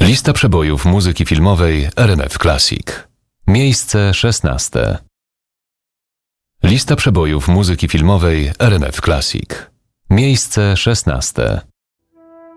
Lista przebojów muzyki filmowej RMF Classic. Miejsce 16. Lista przebojów muzyki filmowej RMF Classic. Miejsce 16.